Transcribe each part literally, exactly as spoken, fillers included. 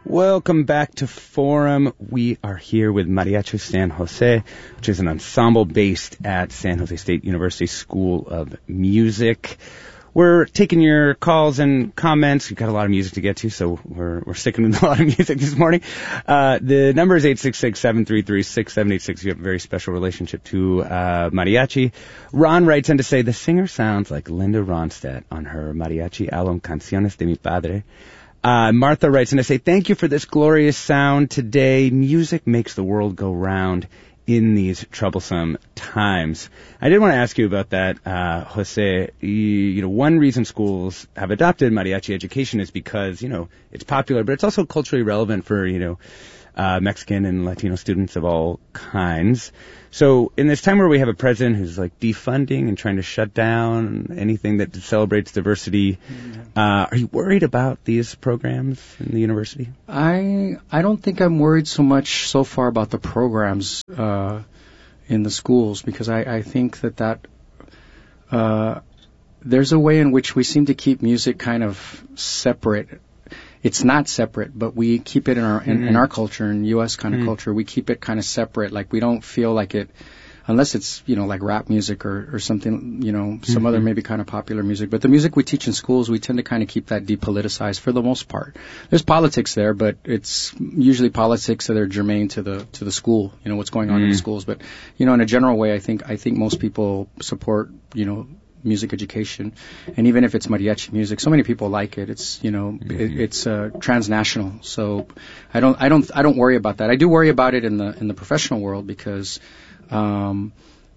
Welcome back to Forum. We are here with Mariachi San Jose, which is an ensemble based at San Jose State University School of Music. We're taking your calls and comments. We've got a lot of music to get to, so we're we're sticking with a lot of music this morning. Uh, the number is eight six six, seven three three, six seven eight six. You have a very special relationship to uh, mariachi. Ron writes in to say, the singer sounds like Linda Ronstadt on her mariachi album Canciones de mi Padre. Uh, Martha writes in to say, thank you for this glorious sound today. Music makes the world go round in these troublesome times. I did want to ask you about that, uh, Jose. You, you know, one reason schools have adopted mariachi education is because, you know, it's popular, but it's also culturally relevant for, you know, uh, Mexican and Latino students of all kinds. So in this time where we have a president who's like defunding and trying to shut down anything that celebrates diversity, uh, are you worried about these programs in the university? I I don't think I'm worried so much so far about the programs uh, in the schools, because I, I think that that uh, there's a way in which we seem to keep music kind of separate. It's not separate, but we keep it in our in, mm-hmm. in our culture, in U S kind of mm-hmm. culture. We keep it kind of separate. Like, we don't feel like it, unless it's, you know, like rap music or, or something, you know, some mm-hmm. other maybe kind of popular music. But the music we teach in schools, we tend to kind of keep that depoliticized for the most part. There's politics there, but it's usually politics that are germane to the to the school, you know, what's going on mm-hmm. in the schools. But, you know, in a general way, I think I think most people support, you know, music education, and even if it's mariachi music, so many people like it. It's, you know, mm-hmm. it, it's uh, transnational. So I don't, I don't, I don't worry about that. I do worry about it in the in the professional world, because, um,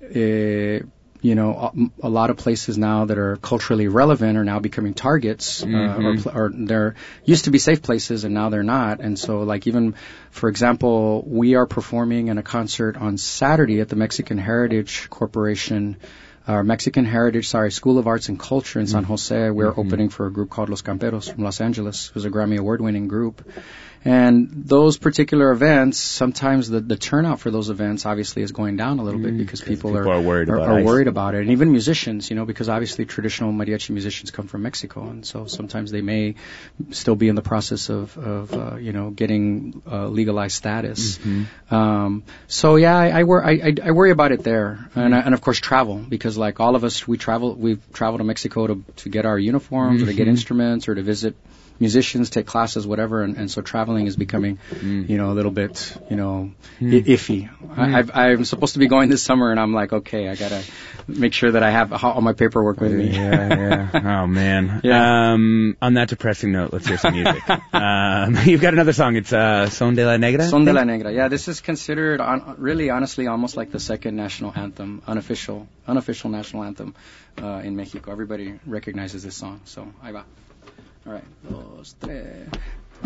it, you know, a, a lot of places now that are culturally relevant are now becoming targets, mm-hmm. uh, or, or they're used to be safe places and now they're not. And so, like, even, for example, we are performing in a concert on Saturday at the Mexican Heritage Corporation. Our Mexican Heritage, sorry, School of Arts and Culture in San Jose. We're mm-hmm. opening for a group called Los Camperos from Los Angeles, who's a Grammy Award-winning group. And those particular events, sometimes the, the turnout for those events obviously is going down a little bit, because people, people are, are, worried, are, about are worried about it. And even musicians, you know, because obviously traditional mariachi musicians come from Mexico, and so sometimes they may still be in the process of, of uh, you know, getting uh, legalized status. Mm-hmm. Um, so, yeah, I, I, wor- I, I, I worry about it there. Mm-hmm. And, I, and, of course, travel, because, like, all of us, we travel, we've traveled to Mexico to, to get our uniforms mm-hmm. or to get instruments or to visit musicians, take classes, whatever, and, and so traveling is becoming, mm. you know, a little bit, you know, mm. I- iffy. Mm. I, I've, I'm supposed to be going this summer, and I'm like, okay, I gotta make sure that I have all my paperwork with me. Yeah, yeah. Oh man. Yeah. Um, on that depressing note, let's hear some music. um, you've got another song. It's uh, Son de la Negra. Son de la Negra. Yeah, this is considered, on, really, honestly, almost like the second national anthem, unofficial, unofficial national anthem uh, in Mexico. Everybody recognizes this song. So, ahí va. All right. Dos, tres.